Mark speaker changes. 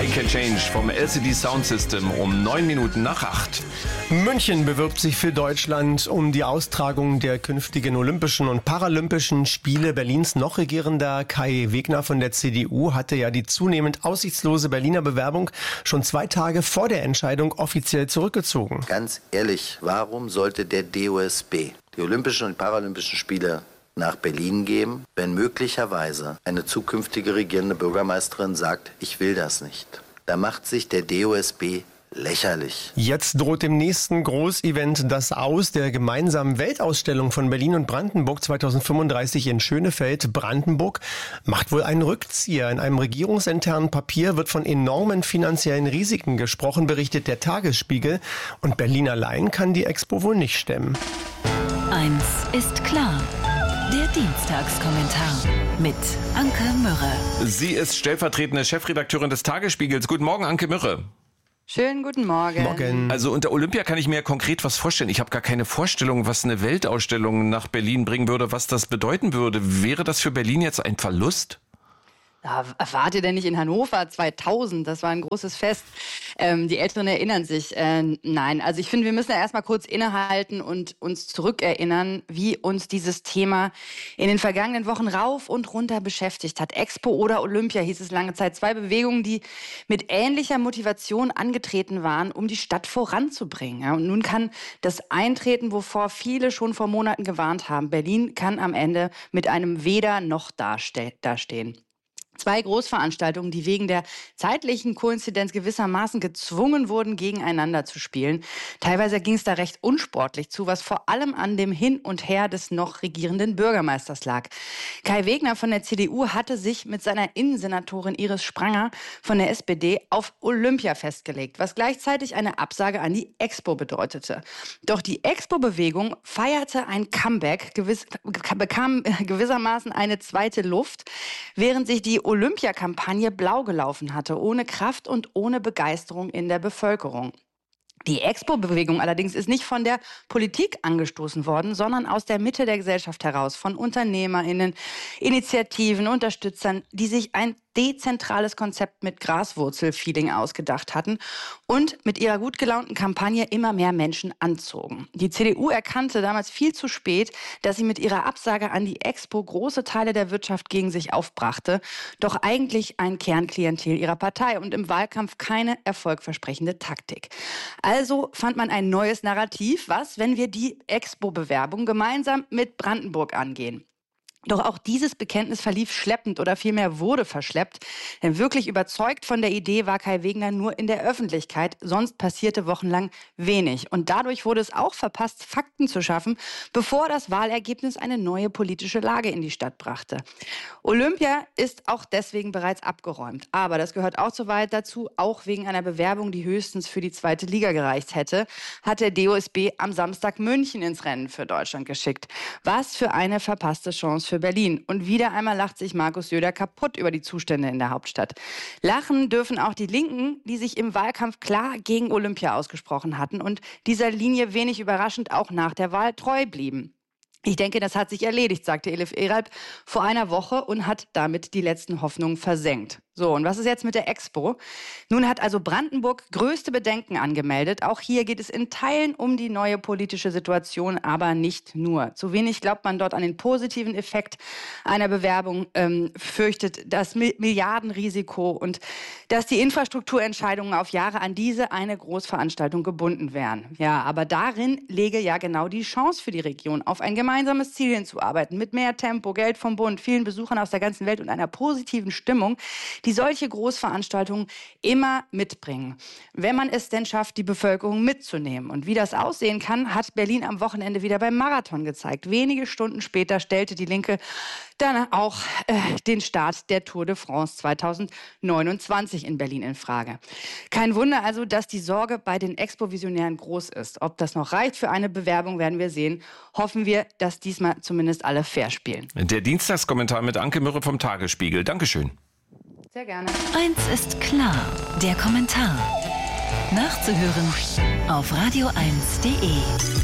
Speaker 1: I Can Change vom LCD Sound System um 9 Minuten nach 8.
Speaker 2: München bewirbt sich für Deutschland um die Austragung der künftigen Olympischen und Paralympischen Spiele. Berlins noch regierender Kai Wegner von der CDU hatte ja die zunehmend aussichtslose Berliner Bewerbung schon 2 Tage vor der Entscheidung offiziell zurückgezogen.
Speaker 3: Ganz ehrlich, warum sollte der DOSB die Olympischen und Paralympischen Spiele nach Berlin geben, wenn möglicherweise eine zukünftige regierende Bürgermeisterin sagt, ich will das nicht? Da macht sich der DOSB lächerlich.
Speaker 2: Jetzt droht dem nächsten Großevent das Aus der gemeinsamen Weltausstellung von Berlin und Brandenburg 2035 in Schönefeld. Brandenburg macht wohl einen Rückzieher. In einem regierungsinternen Papier wird von enormen finanziellen Risiken gesprochen, berichtet der Tagesspiegel. Und Berlin allein kann die Expo wohl nicht stemmen.
Speaker 4: Eins ist klar. Der Dienstagskommentar mit Anke Mürre.
Speaker 1: Sie ist stellvertretende Chefredakteurin des Tagesspiegels. Guten Morgen, Anke Mürre.
Speaker 5: Schönen guten Morgen.
Speaker 2: Morgen.
Speaker 1: Also unter Olympia kann ich mir konkret was vorstellen. Ich habe gar keine Vorstellung, was eine Weltausstellung nach Berlin bringen würde, was das bedeuten würde. Wäre das für Berlin jetzt ein Verlust?
Speaker 5: Ja, wart ihr denn nicht in Hannover 2000? Das war ein großes Fest. Die Älteren erinnern sich. Nein, also ich finde, wir müssen ja erstmal kurz innehalten und uns zurückerinnern, wie uns dieses Thema in den vergangenen Wochen rauf und runter beschäftigt hat. Expo oder Olympia hieß es lange Zeit. 2 Bewegungen, die mit ähnlicher Motivation angetreten waren, um die Stadt voranzubringen. Ja, und nun kann das eintreten, wovor viele schon vor Monaten gewarnt haben. Berlin kann am Ende mit einem Weder noch dastehen. 2 Großveranstaltungen, die wegen der zeitlichen Koinzidenz gewissermaßen gezwungen wurden, gegeneinander zu spielen. Teilweise ging es da recht unsportlich zu, was vor allem an dem Hin und Her des noch regierenden Bürgermeisters lag. Kai Wegner von der CDU hatte sich mit seiner Innensenatorin Iris Spranger von der SPD auf Olympia festgelegt, was gleichzeitig eine Absage an die Expo bedeutete. Doch die Expo-Bewegung feierte ein Comeback, bekam gewissermaßen eine zweite Luft, während sich die Olympia-Kampagne blau gelaufen hatte, ohne Kraft und ohne Begeisterung in der Bevölkerung. Die Expo-Bewegung allerdings ist nicht von der Politik angestoßen worden, sondern aus der Mitte der Gesellschaft heraus, von UnternehmerInnen, Initiativen, Unterstützern, die sich ein dezentrales Konzept mit Graswurzel-Feeling ausgedacht hatten und mit ihrer gut gelaunten Kampagne immer mehr Menschen anzogen. Die CDU erkannte damals viel zu spät, dass sie mit ihrer Absage an die Expo große Teile der Wirtschaft gegen sich aufbrachte, doch eigentlich ein Kernklientel ihrer Partei und im Wahlkampf keine erfolgversprechende Taktik. Also fand man ein neues Narrativ, was, wenn wir die Expo-Bewerbung gemeinsam mit Brandenburg angehen. Doch auch dieses Bekenntnis verlief schleppend oder vielmehr wurde verschleppt. Denn wirklich überzeugt von der Idee war Kai Wegner nur in der Öffentlichkeit. Sonst passierte wochenlang wenig. Und dadurch wurde es auch verpasst, Fakten zu schaffen, bevor das Wahlergebnis eine neue politische Lage in die Stadt brachte. Olympia ist auch deswegen bereits abgeräumt. Aber das gehört auch so weit dazu, auch wegen einer Bewerbung, die höchstens für die 2. Liga gereicht hätte, hat der DOSB am Samstag München ins Rennen für Deutschland geschickt. Was für eine verpasste Chance für Berlin. Und wieder einmal lacht sich Markus Söder kaputt über die Zustände in der Hauptstadt. Lachen dürfen auch die Linken, die sich im Wahlkampf klar gegen Olympia ausgesprochen hatten und dieser Linie wenig überraschend auch nach der Wahl treu blieben. Ich denke, das hat sich erledigt, sagte Elif Eralp vor einer Woche und hat damit die letzten Hoffnungen versenkt. So, und was ist jetzt mit der Expo? Nun hat also Brandenburg größte Bedenken angemeldet. Auch hier geht es in Teilen um die neue politische Situation, aber nicht nur. Zu wenig glaubt man dort an den positiven Effekt einer Bewerbung, fürchtet das Milliardenrisiko und dass die Infrastrukturentscheidungen auf Jahre an diese eine Großveranstaltung gebunden wären. Ja, aber darin läge ja genau die Chance für die Region, auf ein gemeinsames Ziel hinzuarbeiten, mit mehr Tempo, Geld vom Bund, vielen Besuchern aus der ganzen Welt und einer positiven Stimmung, die solche Großveranstaltungen immer mitbringen, wenn man es denn schafft, die Bevölkerung mitzunehmen. Und wie das aussehen kann, hat Berlin am Wochenende wieder beim Marathon gezeigt. Wenige Stunden später stellte die Linke dann auch den Start der Tour de France 2029 in Berlin in Frage. Kein Wunder also, dass die Sorge bei den Expo-Visionären groß ist. Ob das noch reicht für eine Bewerbung, werden wir sehen. Hoffen wir, dass diesmal zumindest alle fair spielen.
Speaker 1: Der Dienstagskommentar mit Anke Mürre vom Tagesspiegel. Dankeschön.
Speaker 5: Sehr gerne.
Speaker 4: Eins ist klar, der Kommentar. Nachzuhören auf radio1.de.